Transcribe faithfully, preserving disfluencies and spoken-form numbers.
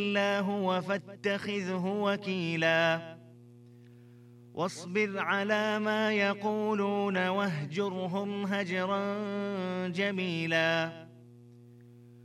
إلا هو فاتخذه وكيلا واصبر على ما يقولون واهجرهم هجرا جميلا